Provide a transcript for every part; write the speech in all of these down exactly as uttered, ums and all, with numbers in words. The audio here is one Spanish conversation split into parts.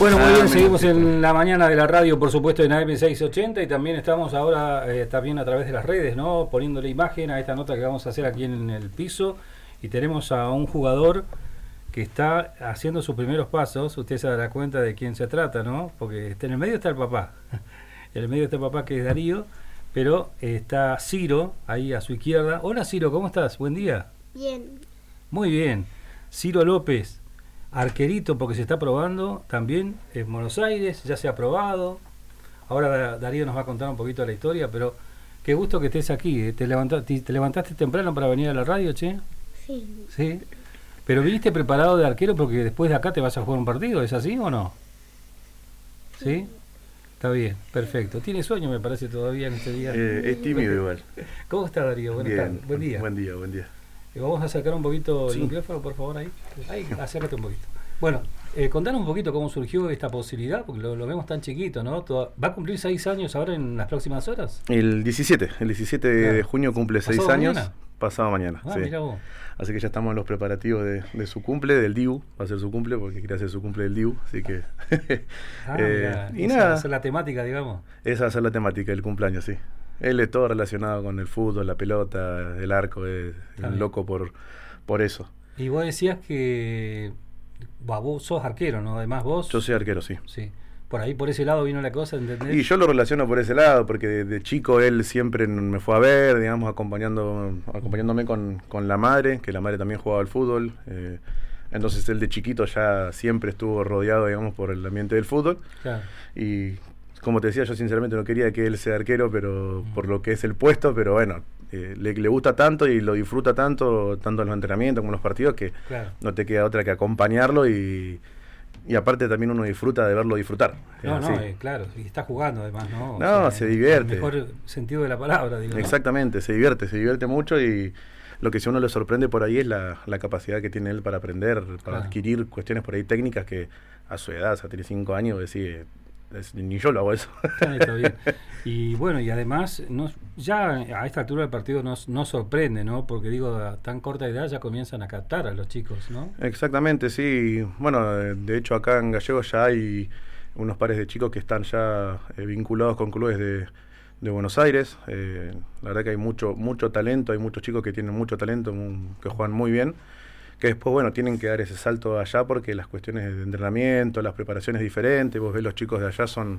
Bueno, muy bien, seguimos en la mañana de la radio, por supuesto, en A M seiscientos ochenta y también estamos ahora eh, también a través de las redes, ¿no? Poniéndole imagen a esta nota que vamos a hacer aquí en el piso y tenemos a un jugador que está haciendo sus primeros pasos. Usted se dará cuenta de quién se trata, ¿no? Porque en el medio está el papá, en el medio está el papá que es Darío, pero está Ciro ahí a su izquierda. Hola Ciro, ¿cómo estás? Buen día. Bien. Muy bien. Ciro López, arquerito porque se está probando también en Buenos Aires, ya se ha probado. Ahora Darío nos va a contar un poquito de la historia, pero qué gusto que estés aquí. ¿Te levantaste, te levantaste temprano para venir a la radio, che? Sí. Sí. Pero viniste preparado de arquero porque después de acá te vas a jugar un partido, ¿es así o no? ¿Sí? Está bien, perfecto. ¿Tiene sueño, me parece, todavía en este día? Eh, es tímido igual. ¿Cómo está Darío? Buenas Bien, tardes. Buen día. Buen día, buen día. Eh, vamos a acercar un poquito Sí. el micrófono, por favor, ahí. Ahí, acércate un poquito. Bueno, eh, contanos un poquito cómo surgió esta posibilidad, porque lo, lo vemos tan chiquito, ¿no? Toda- ¿Va a cumplir seis años ahora en las próximas horas? El diecisiete, el diecisiete Claro. de junio cumple seis ¿Pasado años. mañana? Pasado mañana, Ah, sí. mira vos. Así que ya estamos en los preparativos de, de su cumple, del D I U. Va a ser su cumple porque quiere hacer su cumple del D I U. Así que. Ah, eh, mira, y esa- nada, esa es la temática, digamos. esa va a ser la temática del cumpleaños, sí. Él es todo relacionado con el fútbol, la pelota, el arco, es Está un bien. loco por, por eso. Y vos decías que bah, vos sos arquero, ¿no? Además vos... Yo soy arquero, sí. Sí. Por ahí, por ese lado vino la cosa, ¿entendés? Y yo lo relaciono por ese lado, porque de, de chico él siempre me fue a ver, digamos, acompañando, acompañándome con, con la madre, que la madre también jugaba al fútbol. Eh, entonces él de chiquito ya siempre estuvo rodeado, digamos, por el ambiente del fútbol. Claro. Y como te decía, yo sinceramente no quería que él sea arquero, pero por lo que es el puesto, pero bueno, eh, le, le gusta tanto y lo disfruta tanto, tanto en los entrenamientos como en los partidos, que Claro. no te queda otra que acompañarlo y... Y aparte también uno disfruta de verlo disfrutar. No, Es no, así. eh, claro, y está jugando además, ¿no? O No, sea, se en divierte. el mejor sentido de la palabra, digo, ¿no? Exactamente, se divierte, se divierte mucho y lo que si uno le sorprende por ahí es la, la capacidad que tiene él para aprender, para Claro. adquirir cuestiones por ahí técnicas que a su edad, o sea, tiene cinco años, decir, es- ni yo lo hago eso. Está, está bien. Y bueno, y además, no, ya a esta altura del partido nos, nos sorprende, ¿no? Porque digo, a tan corta edad ya comienzan a captar a los chicos, ¿no? Exactamente, sí. Bueno, de de hecho acá en Gallegos ya hay unos pares de chicos que están ya eh, vinculados con clubes de, de Buenos Aires. Eh, la verdad que hay mucho mucho talento, hay muchos chicos que tienen mucho talento, mu- que juegan muy bien, que después, bueno, tienen que dar ese salto allá porque las cuestiones de entrenamiento, las preparaciones diferentes, vos ves los chicos de allá son...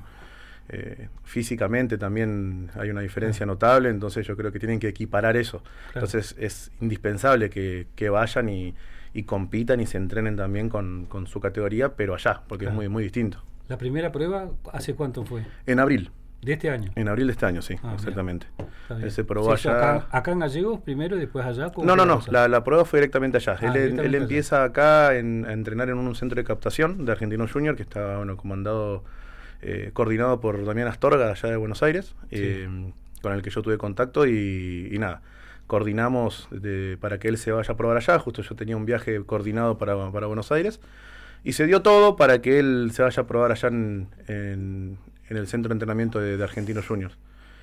eh, físicamente también hay una diferencia notable, entonces yo creo que tienen que equiparar eso. Claro. Entonces es indispensable que, que vayan y, y compitan y se entrenen también con, con su categoría, pero allá, porque Claro. es muy, muy distinto. La primera prueba, ¿hace cuánto fue? En abril, De este año. en abril de este año, sí, Ah, exactamente. Está bien. Él se probó ¿Se hizo allá. Acá, acá en Gallegos primero y después allá? ¿Cómo No, no, fue la no, cosa? la, la prueba fue directamente allá. Ah, él, directamente él allá. empieza acá en- a entrenar en un centro de captación de Argentino Junior, que está, bueno, comandado, eh, coordinado por Damián Astorga, allá de Buenos Aires, eh, con el que yo tuve contacto y, y nada, coordinamos de- para que él se vaya a probar allá. Justo yo tenía un viaje coordinado para, para Buenos Aires y se dio todo para que él se vaya a probar allá en, en- en el centro de entrenamiento de, de Argentino Juniors.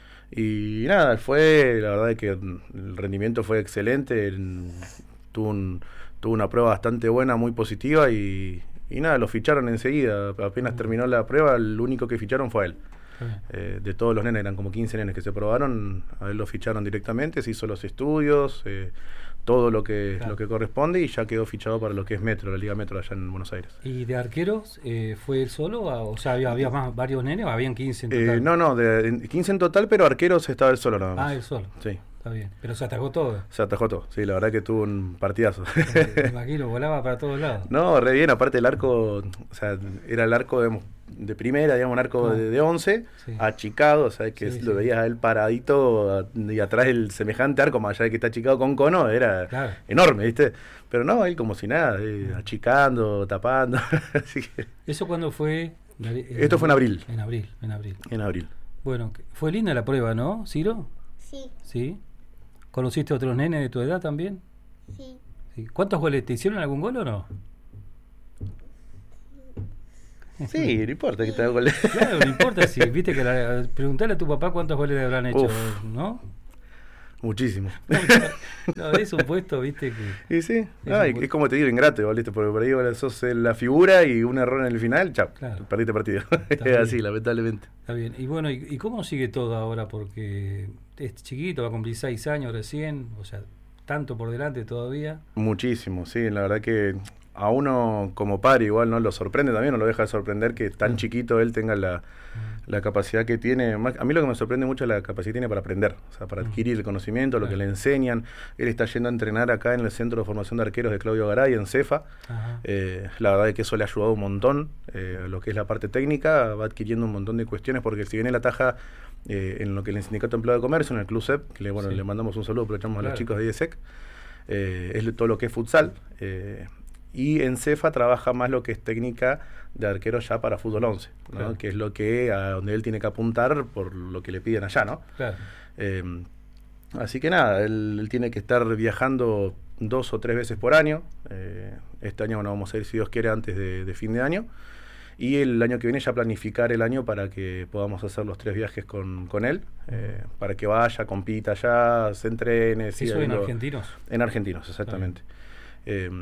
Y nada, fue, la verdad es que el rendimiento fue excelente, el- tuvo, un- tuvo una prueba bastante buena, muy positiva y, y nada, lo ficharon enseguida, apenas terminó la prueba, el único que ficharon fue a él. Está bien. Eh, de todos los nenes, eran como quince nenes que se probaron, a él lo ficharon directamente, se hizo los estudios, eh, todo lo que, Claro. lo que corresponde y ya quedó fichado para lo que es Metro, la Liga Metro allá en Buenos Aires. ¿Y de arqueros eh, fue él solo? O sea, ¿había, había más, varios nenes o habían quince en total? Eh, no, no, de, en- quince en total, pero arqueros estaba él solo nada más. Ah, él solo. Sí. Está bien. Pero se atajó todo. Se atajó todo, sí, la verdad que tuvo un partidazo. Me imagino, volaba para todos lados. No, re bien, aparte el arco, o sea, era el arco digamos, de primera, digamos, un arco Ah. de, de once, Sí. achicado, o sea, que Sí, es- lo sí. veías a él paradito a- y atrás el semejante arco, más allá de que está achicado con cono, era Claro. enorme, ¿viste? Pero no, él como si nada, eh, achicando, tapando, así que ¿Eso cuándo fue? Dari- eh, Esto fue en abril. En abril, en abril. en abril. Bueno, que- fue linda la prueba, ¿no, Ciro? Sí, Sí. ¿Conociste a otros nenes de tu edad también? sí. Sí. ¿Cuántos goles? ¿Te hicieron algún gol o no? Sí, no importa que te haga gol. Claro, no importa si, viste que la, preguntale a tu papá cuántos goles le habrán hecho, Uf. ¿no? Muchísimo. No, es un puesto, viste, que... Y sí, es, ah, y puesto... es como te digo, ingrato, igual, ¿viste? Porque por ahí vos sos la figura y un error en el final, chao, claro. Perdiste partido. Es así, lamentablemente. Está bien. Y bueno, ¿y, ¿y cómo sigue todo ahora? Porque es chiquito, va a cumplir seis años recién, o sea, tanto por delante todavía. Muchísimo, sí, la verdad que a uno como padre igual no lo sorprende también, no lo deja de sorprender que tan chiquito él tenga la, la capacidad que tiene. A mí lo que me sorprende mucho es la capacidad que tiene para aprender, o sea, para adquirir el conocimiento, lo que le enseñan. Él está yendo a entrenar acá en el Centro de Formación de Arqueros de Claudio Garay, en CEFA. Eh, la verdad es que eso le ha ayudado un montón, eh, lo que es la parte técnica, va adquiriendo un montón de cuestiones, porque si viene la taja eh, en lo que es el Sindicato de Empleado de Comercio, en el Club C E P, que le, bueno, sí. le mandamos un saludo, aprovechamos claro. a los chicos de I E S E C, eh, es todo lo que es futsal, eh, y en CEFA trabaja más lo que es técnica de arquero ya para fútbol once, ¿no? Claro. Que es lo que a donde él tiene que apuntar por lo que le piden allá, ¿no? Claro. Eh, así que nada, él, él tiene que estar viajando dos o tres veces por año. Eh, este año bueno, vamos a ir, si Dios quiere, antes de, de fin de año. Y el año que viene ya planificar el año para que podamos hacer los tres viajes con, con él, eh, para que vaya, compita allá, se entrene. ¿Eso en lo, argentinos? En argentinos, exactamente. Eh,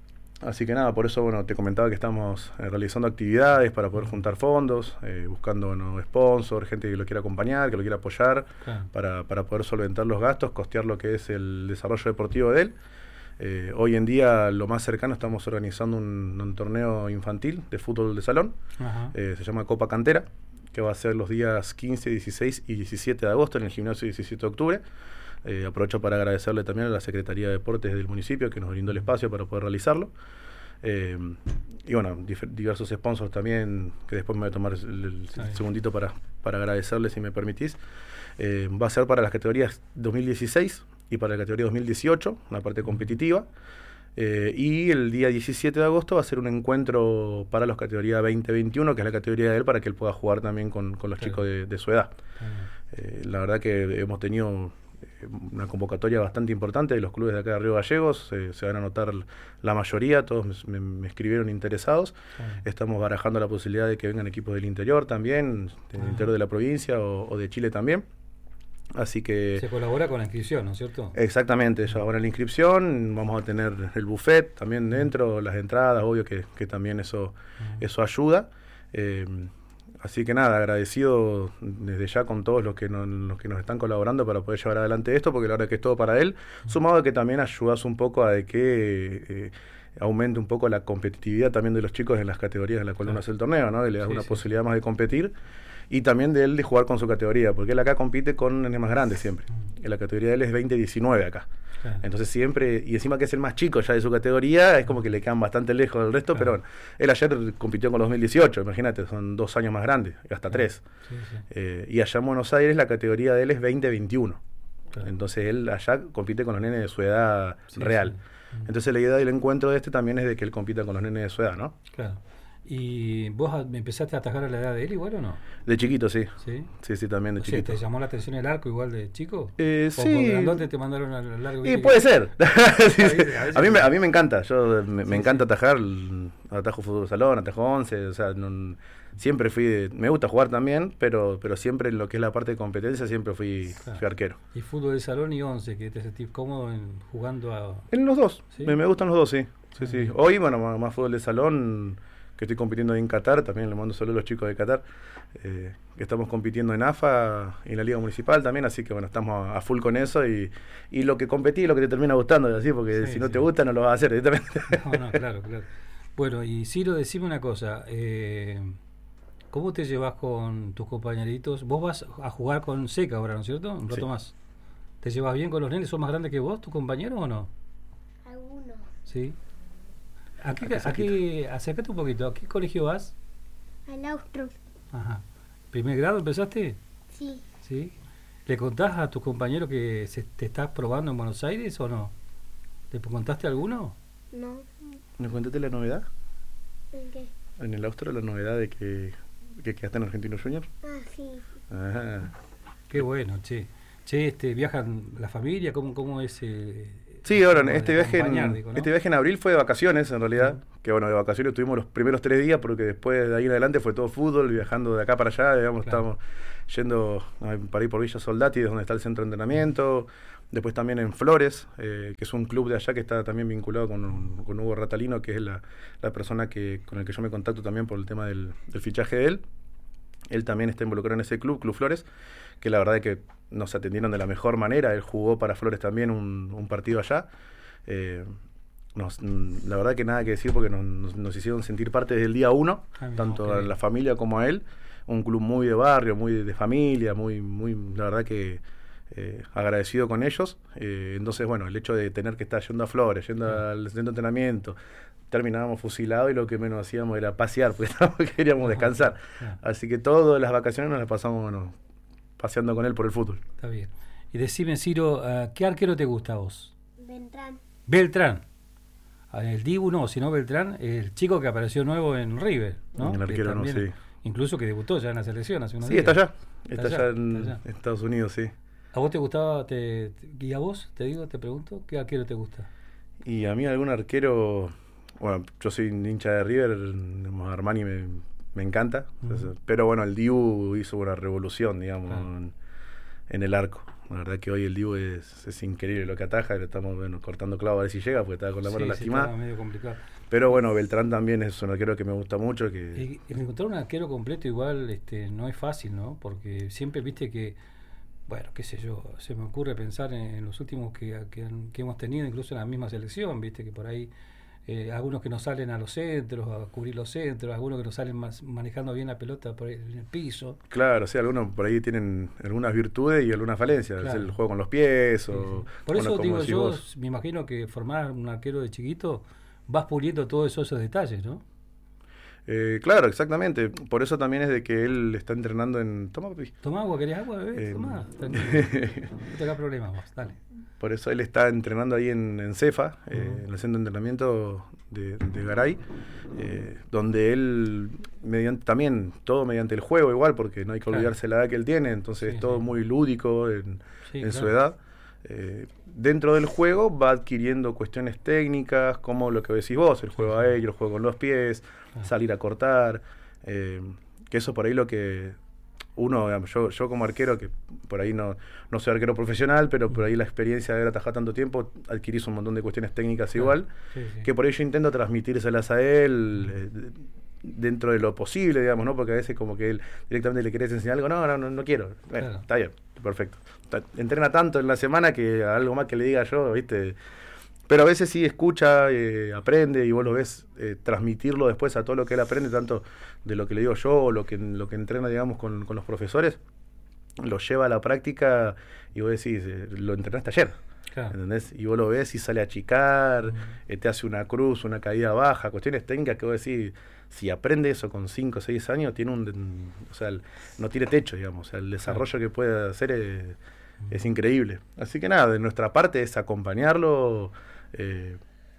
así que nada, por eso bueno te comentaba que estamos eh, realizando actividades para poder juntar fondos, eh, buscando bueno, sponsor, gente que lo quiera acompañar, que lo quiera apoyar, claro. para, para poder solventar los gastos, costear lo que es el desarrollo deportivo de él. Eh, hoy en día lo más cercano estamos organizando un, un torneo infantil de fútbol de salón, eh, se llama Copa Cantera, que va a ser los días quince, dieciséis y diecisiete de agosto en el gimnasio diecisiete de octubre. Eh, aprovecho para agradecerle también a la Secretaría de Deportes del municipio que nos brindó el espacio para poder realizarlo. Eh, y bueno, diversos sponsors también, que después me voy a tomar el, el segundito para, para agradecerles si me permitís. Eh, va a ser para las categorías dos mil dieciséis y para la categoría dos mil dieciocho, una parte competitiva. Eh, y el día diecisiete de agosto va a ser un encuentro para las categorías veinte veintiuno, que es la categoría de él, para que él pueda jugar también con, con los claro. chicos de, de su edad. Eh, la verdad que hemos tenido una convocatoria bastante importante de los clubes de acá de Río Gallegos, eh, se van a anotar la mayoría, todos me, me escribieron interesados. Ah. Estamos barajando la posibilidad de que vengan equipos del interior también, del ah. interior de la provincia o, o de Chile también. Así que se colabora con la inscripción, ¿no es cierto? Exactamente, ya ahora en la inscripción vamos a tener el buffet también dentro, las entradas, obvio que, que también eso, ah. eso ayuda. Eh, Así que nada, agradecido desde ya con todos los que, no, los que nos están colaborando para poder llevar adelante esto, porque la verdad que es todo para él, sumado a que también ayudas un poco a de que eh, aumente un poco la competitividad también de los chicos en las categorías en las cuales uno hace el torneo, ¿no? Y le das sí, una sí. posibilidad más de competir, y también de él de jugar con su categoría, porque él acá compite con nenes más grandes siempre. En la categoría de él es veinte diecinueve acá. Claro. Entonces siempre, y encima que es el más chico ya de su categoría, es como que le quedan bastante lejos del resto, claro. pero bueno, él ayer compitió con los dos mil dieciocho, imagínate, son dos años más grandes, hasta claro. tres. Sí, sí. Eh, y allá en Buenos Aires la categoría de él es veinte veintiuno. Claro. Entonces él allá compite con los nenes de su edad sí, real. Sí. Entonces la idea del encuentro de este también es de que él compita con los nenes de su edad, ¿no? Claro. ¿Y vos empezaste a atajar a la edad de él igual o no? De chiquito, sí. Sí, sí, sí también de o chiquito. Sea, ¿te llamó la atención el arco igual de chico? Eh, ¿O sí. por grandote te mandaron al largo? Y puede ser. sí, sí. A, mí me, a mí me encanta. Yo me, sí, me encanta sí. atajar. Atajo fútbol de salón, atajo once. O sea, no, siempre fui. De, me gusta jugar también, pero pero siempre en lo que es la parte de competencia siempre fui, claro. fui arquero. ¿Y fútbol de salón y once? ¿Que te sentís cómodo en, jugando a...? En los dos. ¿Sí? Me, me gustan los dos, sí. sí, sí. Hoy, bueno, más, más fútbol de salón, que estoy compitiendo ahí en Qatar, también le mando saludos a los chicos de Qatar, eh, que estamos compitiendo en A F A y en la Liga Municipal también, así que bueno, estamos a, a full con eso y, y lo que competí, lo que te termina gustando, así, porque sí, si no sí. te gusta no lo vas a hacer directamente. No, no, claro, claro. Bueno, y Ciro, decime una cosa, eh, ¿cómo te llevas con tus compañeritos? Vos vas a jugar con Seca ahora, ¿no es cierto? Un rato sí. más. ¿Te llevas bien con los nenes? ¿Son más grandes que vos, tus compañeros, o no? Algunos. Sí. Aquí, aquí, acércate un poquito. ¿A qué colegio vas? Al Austro. Ajá. ¿Primer grado empezaste? Sí. ¿Sí? ¿Le contás a tus compañeros que se, te estás probando en Buenos Aires o no? ¿Le contaste a alguno? No. ¿Me contaste la novedad? ¿En qué? En el Austro la novedad de que, que quedaste en Argentino Junior. Ah, sí. Ajá. Qué bueno, che. Che, este, ¿viajan la familia? ¿Cómo, cómo es...? Eh, Sí, ahora este viaje, en, digo, ¿no? este viaje en abril fue de vacaciones en realidad, sí. que bueno, de vacaciones tuvimos los primeros tres días porque después de ahí en adelante fue todo fútbol, viajando de acá para allá, digamos, claro. estábamos yendo para ir por Villa Soldati, donde está el centro de entrenamiento, Después también en Flores, eh, que es un club de allá que está también vinculado con, con Hugo Ratalino, que es la, la persona que con el que yo me contacto también por el tema del, del fichaje de él. Él también está involucrado en ese club, Club Flores, que la verdad es que nos atendieron de la mejor manera. Él jugó para Flores también un, un partido allá. Eh, nos, la verdad que nada que decir porque nos, nos, nos hicieron sentir parte desde el día uno, ah, tanto okay. a la familia como a él. Un club muy de barrio, muy de, de familia, muy, muy, la verdad que eh, agradecido con ellos. Eh, entonces, bueno, el hecho de tener que estar yendo a Flores, yendo sí. al centro de entrenamiento, terminábamos fusilados y lo que menos hacíamos era pasear, porque queríamos descansar. Ah, ah. Así que todas las vacaciones nos las pasamos, bueno, paseando con él por el fútbol. Está bien. Y decime, Ciro, uh, ¿qué arquero te gusta a vos? Beltrán. Beltrán. El Dibu no, sino Beltrán, el chico que apareció nuevo en River, ¿no? El arquero también, no, sí. Incluso que debutó ya en la selección hace unos sí, días. Sí, está allá. Está, está allá, allá en está allá. Estados Unidos, sí. ¿A vos te gustaba, te, te, y a vos, te digo, te pregunto, qué arquero te gusta? Y a mí algún arquero, bueno, yo soy hincha de River, Armani me, me encanta, uh-huh. Entonces, pero bueno, el Dibu hizo una revolución, digamos, claro. en, en el arco. La verdad que hoy el Dibu es, es increíble lo que ataja, le estamos bueno, cortando clavo a ver si llega, porque estaba con la mano sí, lastimada. Sí, estaba medio complicado. Pero bueno, Beltrán también es un arquero que me gusta mucho. Que... Y, y encontrar un arquero completo igual este, no es fácil, ¿no? Porque siempre viste que, bueno, qué sé yo, se me ocurre pensar en, en los últimos que, que, han, que hemos tenido, incluso en la misma selección, viste que por ahí eh, algunos que no salen a los centros, a cubrir los centros, algunos que no salen más, manejando bien la pelota por ahí, en el piso. Claro, sí, algunos por ahí tienen algunas virtudes y algunas falencias, claro. Es el juego con los pies o... Sí, sí. Por bueno, eso digo yo, vos. Me imagino que formar un arquero de chiquito vas puliendo todos esos, esos detalles, ¿no? Eh, claro, exactamente. Por eso también es de que él está entrenando en... Toma, papi. Toma agua, ¿querés agua, bebé? Eh, Toma, tranquilo. No te hagas problemas vos, dale. Por eso él está entrenando ahí en, en Cefa, uh-huh. eh, en el centro de entrenamiento de, de Garay, eh, donde él, mediante, también todo mediante el juego igual, porque no hay que claro. olvidarse la edad que él tiene, entonces sí, es todo sí. muy lúdico en, sí, en claro. su edad. Eh, dentro del juego va adquiriendo cuestiones técnicas, como lo que decís vos, el juego sí, aéreo, el juego con los pies, ah. salir a cortar, eh, que eso por ahí lo que uno, digamos, yo, yo como arquero, que por ahí no, no soy arquero profesional, pero por ahí la experiencia de haber atajado tanto tiempo, adquirís un montón de cuestiones técnicas claro. igual, sí, sí. que por ahí yo intento transmitírselas a él, eh, dentro de lo posible, digamos, ¿no? Porque a veces como que él directamente le querés enseñar algo, no, no, no, no quiero. Bueno, claro. Está bien, perfecto. Entrena tanto en la semana que algo más que le diga yo, ¿viste? Pero a veces sí escucha, eh, aprende y vos lo ves eh, transmitirlo después a todo lo que él aprende, tanto de lo que le digo yo o lo que, lo que entrena, digamos, con, con los profesores, lo lleva a la práctica y vos decís, eh, lo entrenaste ayer. Claro. ¿Entendés? Y vos lo ves y sale a achicar, uh-huh. eh, te hace una cruz, una caída baja, cuestiones técnicas que vos decís, si aprende eso con cinco o seis años, tiene un, o sea, no tiene techo, digamos, o sea, el desarrollo claro. que puede hacer es, uh-huh. es increíble. Así que nada, de nuestra parte es acompañarlo. Eh,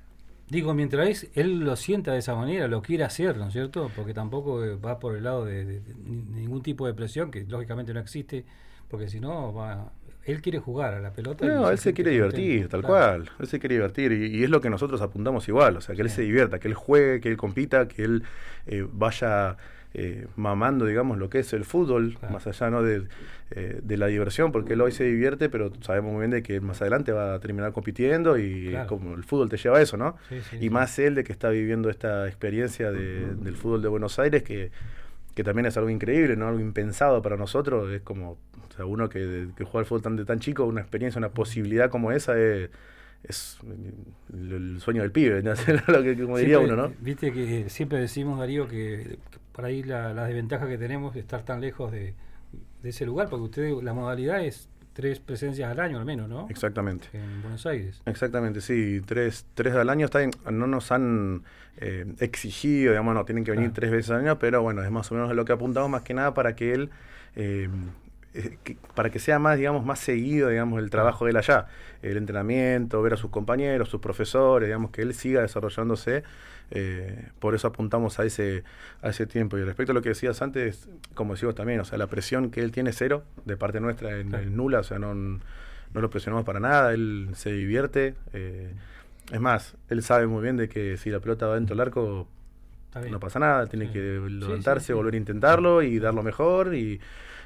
Digo, mientras él lo sienta de esa manera, lo quiere hacer, ¿no es cierto? Porque tampoco va por el lado de, de, de ningún tipo de presión, que lógicamente no existe, porque si no va... Él quiere jugar a la pelota. No, y él se quiere divertir, tal claro. cual. Él se quiere divertir y, y es lo que nosotros apuntamos igual. O sea, que él sí. se divierta, que él juegue, que él compita, que él eh, vaya eh, mamando, digamos, lo que es el fútbol, claro. más allá no de, eh, de la diversión, porque él hoy se divierte, pero sabemos muy bien de que más adelante va a terminar compitiendo y claro. como el fútbol te lleva a eso, ¿no? Sí, sí, y sí. más él de que está viviendo esta experiencia de, uh-huh. del fútbol de Buenos Aires, que, que también es algo increíble, ¿no? Algo impensado para nosotros. Es como... O sea, uno que, que juega al fútbol tan, de tan chico, una experiencia, una posibilidad como esa es, es el, el sueño del pibe, ¿no? Lo que, como diría siempre, uno, ¿no? Viste que siempre decimos, Darío, que, que por ahí la, la desventaja que tenemos de estar tan lejos de, de ese lugar, porque ustedes, la modalidad es tres presencias al año al menos, ¿no? Exactamente. En Buenos Aires. Exactamente, sí, tres, tres al año. Está en, no nos han eh, exigido, digamos, no, tienen que venir ah. tres veces al año, pero bueno, es más o menos a lo que apuntamos, más que nada para que él... Eh, Que, para que sea más, digamos, más seguido, digamos, el trabajo de él allá, el entrenamiento, ver a sus compañeros, sus profesores, digamos, que él siga desarrollándose, eh, por eso apuntamos a ese a ese tiempo. Y respecto a lo que decías antes, como decimos también, o sea, la presión que él tiene es cero, de parte nuestra en, en nula, o sea, no, no lo presionamos para nada, él se divierte, eh, es más, él sabe muy bien de que si la pelota va dentro del arco, no pasa nada, tiene sí. que levantarse, sí, sí, sí. volver a intentarlo y dar lo mejor y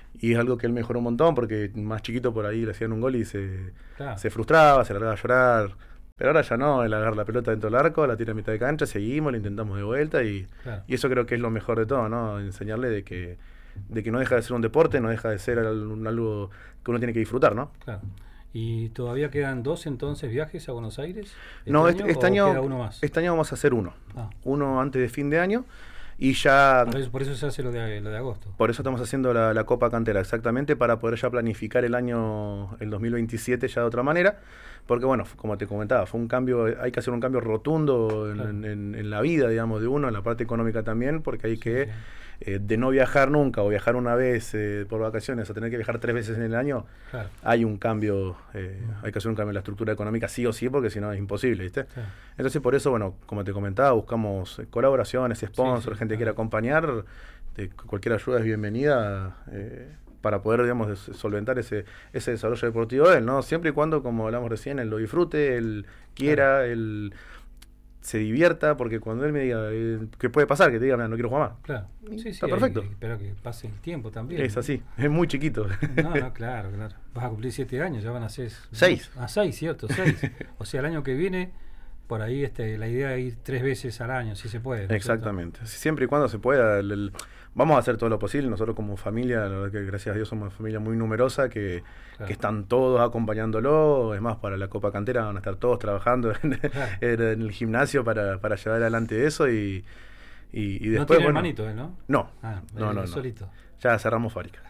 y es algo que él mejoró un montón, porque más chiquito por ahí le hacían un gol y se, Claro. se frustraba, se largaba a llorar. Pero ahora ya no, él agarra la pelota dentro del arco, la tira a mitad de cancha, seguimos, lo intentamos de vuelta y, Claro. y eso creo que es lo mejor de todo, ¿no? Enseñarle de que, de que no deja de ser un deporte, no deja de ser al- algo que uno tiene que disfrutar, ¿no? Claro. ¿Y todavía quedan dos entonces viajes a Buenos Aires? No, este, este ¿O año, queda uno más? este año vamos a hacer uno. Ah. Uno antes de fin de año y ya... Por eso, por eso se hace lo de, lo de agosto. Por eso estamos haciendo la, la Copa Cantera, exactamente, para poder ya planificar el año, el dos mil veintisiete ya de otra manera, porque bueno, como te comentaba, fue un cambio, hay que hacer un cambio rotundo en, Claro. en- en- en la vida, digamos, de uno, en la parte económica también, porque hay Sí, que, sí. eh, de no viajar nunca o viajar una vez eh, por vacaciones a tener que viajar tres veces en el año, Claro. hay un cambio, eh, Mm. hay que hacer un cambio en la estructura económica sí o sí, porque si no es imposible, ¿viste? Claro. Entonces por eso, bueno, como te comentaba, buscamos eh, colaboraciones, sponsors, Sí, sí, gente que claro. quiera acompañar, de cualquier ayuda es bienvenida eh, para poder, digamos, des- solventar ese ese desarrollo deportivo de él, ¿no? Siempre y cuando, como hablamos recién, él lo disfrute, él quiera, él se divierta, porque cuando él me diga, eh, ¿qué puede pasar? Que te diga, "Mira, no quiero jugar más". Claro. Y Sí, sí, está hay perfecto. que esperar que pase el tiempo también. Es ¿no? así, es muy chiquito. No, no, claro, claro. Vas a cumplir siete años, ya van a ser... Seis. Ah, seis, cierto, seis. O sea, el año que viene, por ahí este, la idea es ir tres veces al año, si se puede. ¿no es cierto? Exactamente. Siempre y cuando se pueda, el- el- vamos a hacer todo lo posible. Nosotros como familia, la verdad que gracias a Dios somos una familia muy numerosa, que, Claro. que están todos acompañándolo. Es más, para la Copa Cantera van a estar todos trabajando en, Claro. en el gimnasio para, para llevar adelante eso y, y, y No después... tiene bueno, hermanito, ¿eh, no? No, Ah, no, él no, no. solito. Ya cerramos fábrica.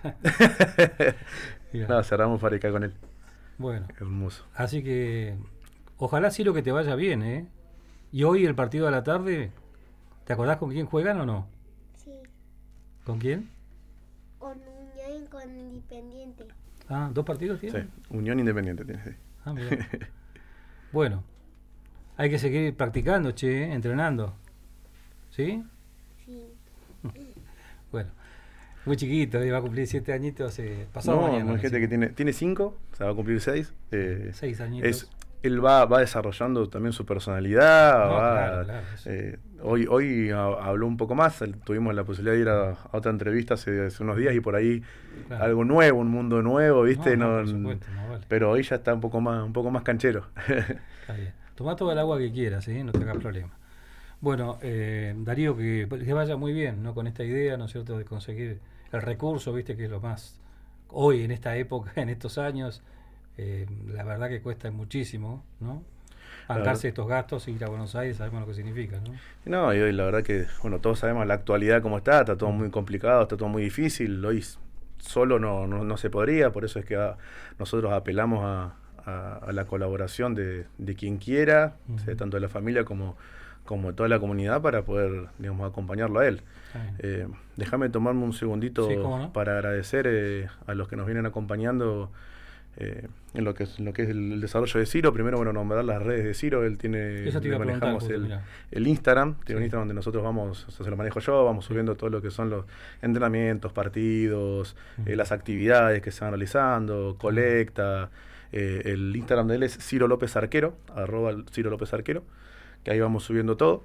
Mirá. No, cerramos fábrica con él. Bueno, Hermoso. así que ojalá sí lo que te vaya bien, ¿eh? Y hoy el partido de la tarde, ¿te acordás con quién juegan o no? Sí, ¿Con quién? con Unión y con Independiente. Ah, ¿dos partidos Sí, tienen? Unión Independiente tiene. Sí. Ah, mirá. Bueno, hay que seguir practicando, che, ¿eh? Entrenando. ¿Sí? Sí, Bueno, muy chiquito, ¿eh? Va a cumplir siete añitos, eh, pasado No, mañana. no hay gente recién. que tiene, tiene cinco, o sea, va a cumplir seis. Eh, Seis añitos. es, él va, va desarrollando también su personalidad. No, va, claro, claro, sí. eh, hoy hoy ha- habló un poco más, el- tuvimos la posibilidad de ir a, a otra entrevista hace, hace unos días y por ahí Claro. algo nuevo, un mundo nuevo, ¿viste? No, no, No, por supuesto, no vale. pero hoy ya está un poco más un poco más canchero. Está bien. Tomá toda el agua que quieras, ¿eh? No te hagas problema. Bueno, eh, Darío, que, que vaya muy bien, ¿no? Con esta idea, ¿no es cierto?, de conseguir el recurso, viste, que es lo más... Hoy, en esta época, en estos años, eh, la verdad que cuesta muchísimo, ¿no? Bancarse Claro. estos gastos e ir a Buenos Aires, sabemos lo que significa, ¿no? No, y hoy la verdad que, bueno, todos sabemos la actualidad cómo está, está todo muy complicado, está todo muy difícil, hoy s- solo no, no, no se podría, por eso es que ah, nosotros apelamos a, a- a la colaboración de, de quien quiera, o sea, Ujú. tanto de la familia como, como de toda la comunidad para poder, digamos, acompañarlo a él. Está bien. Eh, déjame tomarme un segundito Sí, cómo no. para agradecer eh, a los que nos vienen acompañando eh, en lo que es, en lo que es el, el desarrollo de Ciro. Primero, bueno, nombrar las redes de Ciro. Él tiene, Eso te iba le a preguntar, manejamos justo, el, mirá. el Instagram, tiene Sí. un Instagram donde nosotros vamos, o sea, se lo manejo yo, vamos subiendo todo lo que son los entrenamientos, partidos, Ujú. eh, las actividades que se van realizando, colecta. Eh, el Instagram de él es Ciro López Arquero, arroba Ciro López Arquero, que ahí vamos subiendo todo.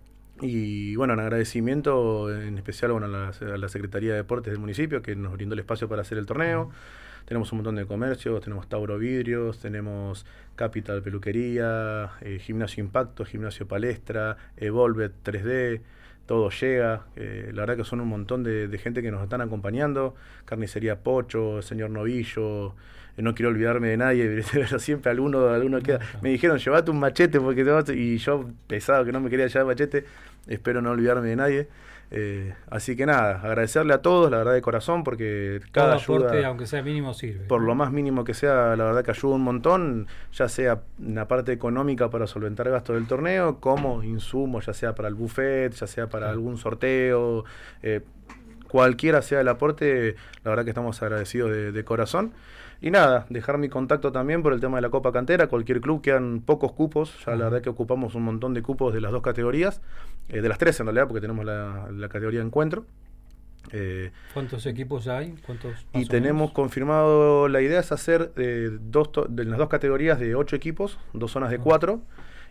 Y bueno, en agradecimiento en especial bueno, a, la, a la Secretaría de Deportes del municipio que nos brindó el espacio para hacer el torneo. Tenemos un montón de comercios, tenemos Tauro Vidrios, tenemos Capital Peluquería, eh, Gimnasio Impacto, Gimnasio Palestra, Evolve tres D, todo llega. Eh, la verdad que son un montón de, de gente que nos están acompañando. Carnicería Pocho, Señor Novillo. Eh, no quiero olvidarme de nadie, pero siempre alguno, alguno queda. Me dijeron, llevate un machete porque te vas a-". Y yo, pesado que no me quería llevar machete, espero no olvidarme de nadie. Eh, así que nada, agradecerle a todos, la verdad de corazón, porque cada Todo aporte, ayuda, aunque sea mínimo, sirve. por lo más mínimo que sea, la verdad que ayuda un montón, ya sea una parte económica para solventar gastos del torneo, como insumos, ya sea para el buffet, ya sea para Claro. algún sorteo, eh, cualquiera sea el aporte, la verdad que estamos agradecidos de, de corazón. Y nada, dejar mi contacto también por el tema de la Copa Cantera, cualquier club, quedan pocos cupos, ya la verdad que ocupamos un montón de cupos de las dos categorías, eh, de las tres en realidad, porque tenemos la, la categoría encuentro. Eh, ¿Cuántos equipos hay? ¿Cuántos más y o tenemos menos? confirmado, la idea es hacer eh, dos to- de las dos categorías de ocho equipos, dos zonas de Ah. cuatro,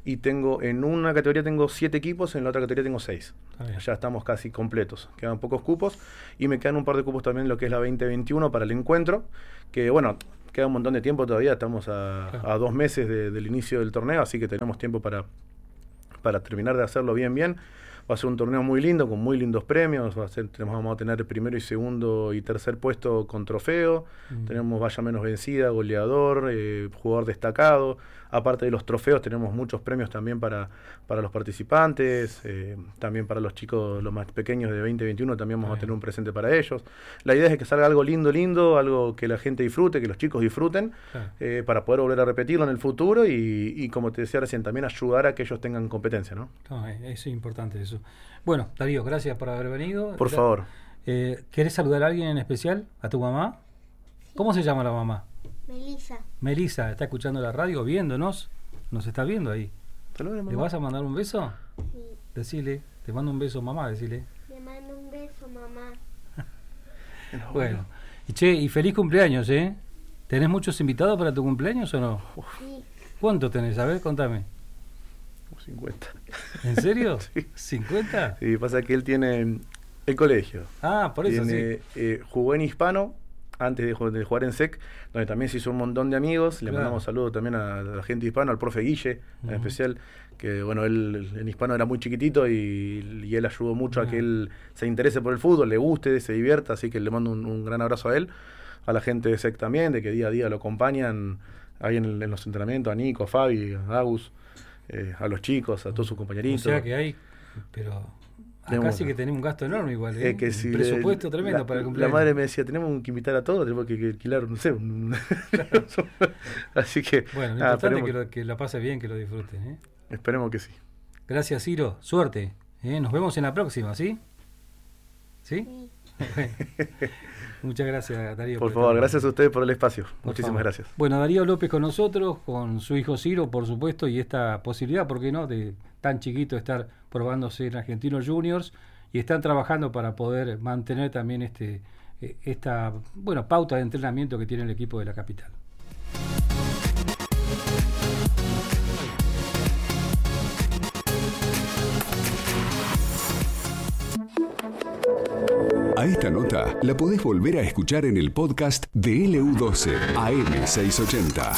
y tengo en una categoría tengo siete equipos, en la otra categoría tengo seis. Ya estamos casi completos, quedan pocos cupos y me quedan un par de cupos también en lo que es la veinte veintiuno para el encuentro, que bueno, queda un montón de tiempo todavía, estamos a, claro. a dos meses de, del inicio del torneo, así que tenemos tiempo para, para terminar de hacerlo bien bien. Va a ser un torneo muy lindo, con muy lindos premios. Va a ser, tenemos, vamos a tener el primero y segundo y tercer puesto con trofeo. Mm. Tenemos valla menos vencida, goleador, eh, jugador destacado. Aparte de los trofeos, tenemos muchos premios también para, para los participantes. Eh, también para los chicos, los más pequeños de veinte veintiuno, también vamos ah, a tener un presente para ellos. La idea es que salga algo lindo, lindo, algo que la gente disfrute, que los chicos disfruten, ah. eh, para poder volver a repetirlo en el futuro y, y, como te decía recién, también ayudar a que ellos tengan competencia, ¿no? No, eso es importante, eso. Bueno, Darío, gracias por haber venido. Por favor. Eh, ¿Querés saludar a alguien en especial? ¿A tu mamá? Sí. ¿Cómo se llama la mamá? Melisa. Melisa, ¿está escuchando la radio, viéndonos? ¿Nos está viendo ahí? Saluda, mamá. ¿Le vas a mandar un beso? Sí. Decile, te mando un beso, mamá, decile. Le mando un beso, mamá. Bueno, bueno, y che, y feliz cumpleaños, ¿eh? ¿Tenés muchos invitados para tu cumpleaños o no? Sí. ¿Cuántos tenés? A ver, contame. cincuenta. ¿En serio? Sí. ¿cincuenta? Sí, pasa que él tiene el colegio. Ah, por eso tiene, sí. Eh, jugó en Hispano antes de, de jugar en S E C, donde también se hizo un montón de amigos. Le claro. mandamos saludos también a la gente de Hispano, al profe Guille, uh-huh. en especial, que bueno, él en Hispano era muy chiquitito y, y él ayudó mucho uh-huh. a que él se interese por el fútbol, le guste, se divierta, así que le mando un, un gran abrazo a él, a la gente de S E C también, de que día a día lo acompañan ahí en, en los entrenamientos, a Nico, a Fabi, a Agus. Eh, a los chicos, a todos sus compañeritos. O sea que hay, pero acá tenemos, sí que tenemos un gasto enorme igual, ¿eh? Eh, que si un presupuesto le, tremendo la, para el cumpleaños. La madre me decía, tenemos que invitar a todos, tenemos que, que alquilar, no sé. Un... Así que... Bueno, lo ah, importante es que, lo, que la pase bien, que lo disfruten, ¿eh? Esperemos que sí. Gracias, Ciro. Suerte. ¿eh? Nos vemos en la próxima, ¿sí? ¿Sí? Sí. Muchas gracias, Darío. Por, por favor, gracias a ustedes por el espacio. Por Muchísimas favor. gracias. Bueno, Darío López con nosotros, con su hijo Ciro, por supuesto, y esta posibilidad, ¿por qué no?, de tan chiquito estar probándose en Argentinos Juniors, y están trabajando para poder mantener también este esta bueno pauta de entrenamiento que tiene el equipo de la capital. A esta nota la podés volver a escuchar en el podcast de L U doce A M seiscientos ochenta.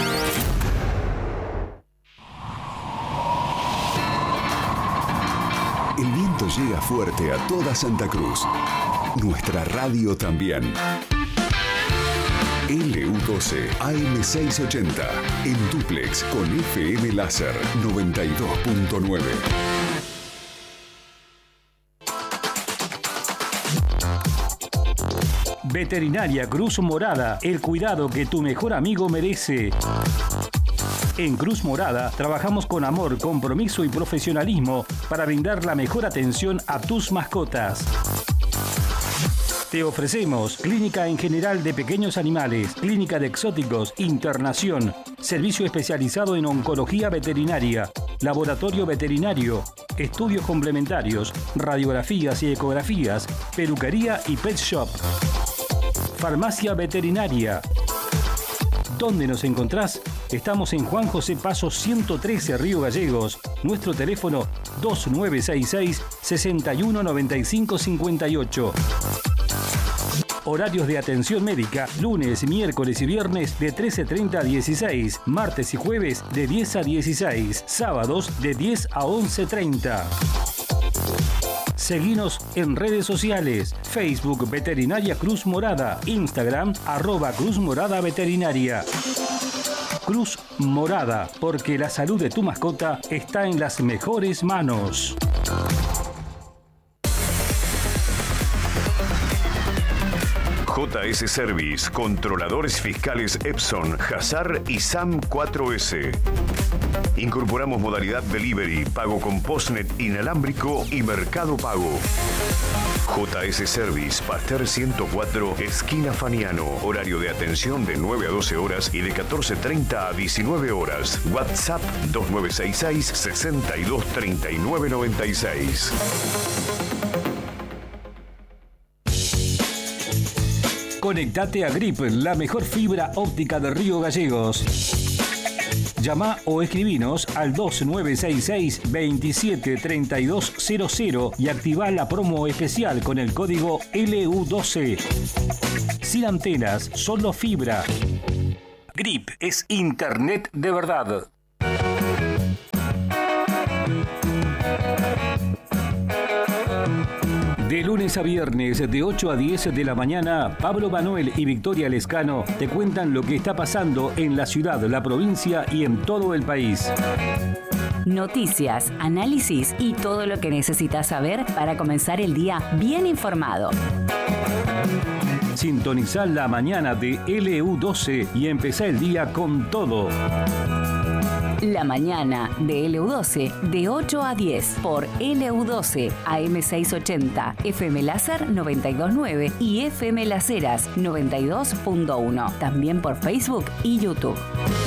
El viento llega fuerte a toda Santa Cruz. Nuestra radio también. L U doce A M seiscientos ochenta. En dúplex con F M Láser noventa y dos punto nueve. Veterinaria Cruz Morada, el cuidado que tu mejor amigo merece. En Cruz Morada trabajamos con amor, compromiso y profesionalismo para brindar la mejor atención a tus mascotas. Te ofrecemos clínica en general de pequeños animales, clínica de exóticos, internación, servicio especializado en oncología veterinaria, laboratorio veterinario, estudios complementarios, radiografías y ecografías, peluquería y pet shop. Farmacia Veterinaria. ¿Dónde nos encontrás? Estamos en Juan José Paso ciento trece, Río Gallegos. Nuestro teléfono dos nueve seis seis, seis uno nueve cinco cinco ocho. Horarios de atención médica, lunes, miércoles y viernes de trece treinta a dieciséis, martes y jueves de diez a dieciséis, sábados de diez a once treinta. Seguinos en redes sociales, Facebook Veterinaria Cruz Morada, Instagram arroba Cruz Morada Veterinaria. Cruz Morada, porque la salud de tu mascota está en las mejores manos. J S Service, controladores fiscales Epson, Hazar y SAM cuatro ese. Incorporamos modalidad delivery, pago con postnet inalámbrico y mercado pago. J S Service, Pasteur ciento cuatro, esquina Faniano. Horario de atención de nueve a doce horas y de catorce treinta a diecinueve horas. WhatsApp dos nueve seis seis, seis dos tres nueve nueve seis. Conectate a Grip, la mejor fibra óptica de Río Gallegos. Llama o escribinos al dos nueve seis seis, veintisiete, treinta y dos cero cero y activa la promo especial con el código L U doce. Sin antenas, solo fibra. Grip es internet de verdad. De lunes a viernes, de ocho a diez de la mañana, Pablo Manuel y Victoria Lescano te cuentan lo que está pasando en la ciudad, la provincia y en todo el país. Noticias, análisis y todo lo que necesitas saber para comenzar el día bien informado. Sintonizá la mañana de L U doce y empezá el día con todo. La mañana de L U doce de ocho a diez por L U doce, A M seiscientos ochenta, F M Láser noventa y dos punto nueve y F M Las Heras noventa y dos punto uno. También por Facebook y YouTube.